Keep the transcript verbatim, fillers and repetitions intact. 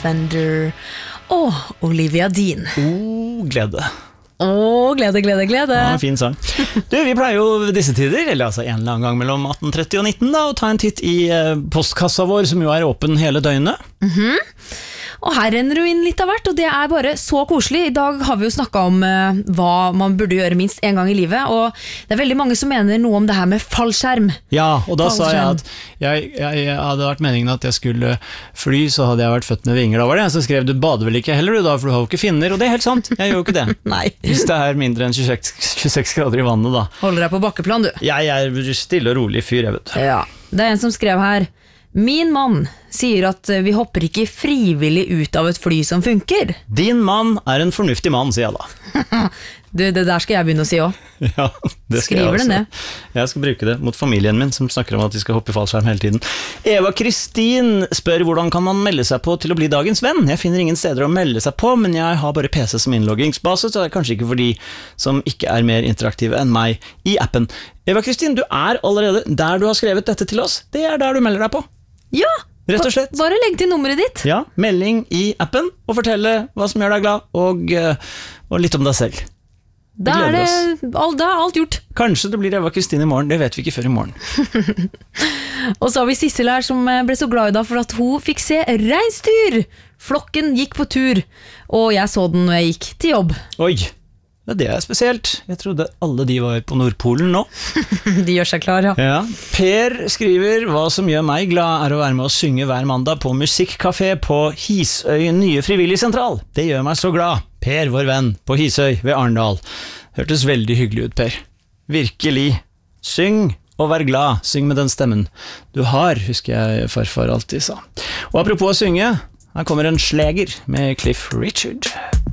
Fassbender og Olivia Dean. Oh, glede. Åh, glede, glede, glede. Ja, en fin sang. Du, vi pleier jo disse tider, eller altså en eller annen gang mellom atten tretti og nitten da, å ta en titt i eh, postkassa vår, som jo er åpen hele døgnet. Mhm. Og her renner du inn litt av hvert, og det er bare så koselig. I dag har vi jo snakket om uh, hva man burde gjøre minst en gang i livet, og det er veldig mange som mener noe om det her med fallskjerm. Ja, og da sa jeg Fallskjerm. at jeg, jeg, jeg hadde vært meningen at jeg skulle fly, så hadde jeg vært født med vinger. Da var det en som skrev, du bader vel ikke heller du da, for du har jo ikke finner, og det er helt sant, jeg gjør jo ikke det. Nei. Hvis det er mindre enn tjueseks, tjueseks grader i vannet da. Holder deg på bakkeplan, du. Jeg er stille og rolig fyr, jeg vet. Ja, det er en som skrev her. Min mann sier at vi hopper ikke frivillig ut av et fly som funker. Din mann er en fornuftig mann, sier jeg da. Du, det der skal jeg begynne å si også. Ja, det skal Skriver jeg det også. ned. Jeg skal bruke det mot familien min, som snakker om at de skal hoppe i fallskjerm hele tiden. Eva Kristin spør hvordan kan man melde seg på til å bli dagens venn. Jeg finner ingen steder å melde seg på, men jeg har bare P C som innloggingsbase, så det er kanskje ikke for de som ikke er mer interaktive enn meg i appen. Eva Kristin, du er allerede der du har skrevet dette til oss. Det er der du melder deg på. Ja, Rett og slett. bare legg til nummeret ditt. Ja, melding i appen, og fortelle hva som gjør deg glad, og, eh, og litt om deg selv. Da er, gleder det, all, da er alt gjort. Kanskje det blir Eva Kristin i morgen, det vet vi ikke før i morgen. Og så har vi Sissel her som ble så glad i dag for at hun fikk se reinsdyr. Flokken gikk på tur, og jeg så den når jeg gikk til jobb. Oi, ja, det er spesielt. Jeg trodde alle de var på Nordpolen nå. De gjør seg klar, ja. Ja. Per skriver, hva som gjør meg glad er å være med å synge hver mandag på musikkcafé på Hisøy nye frivilligsentral. Det gjør meg så glad. Per, vår venn, på Hisøy ved Arndal. Hørtes veldig hyggelig ut, Per. Virkelig. Syng og vær glad. Syng med den stemmen du har, husker jeg farfar alltid sa. Og apropos å synge, her kommer en sleger med Cliff Richard.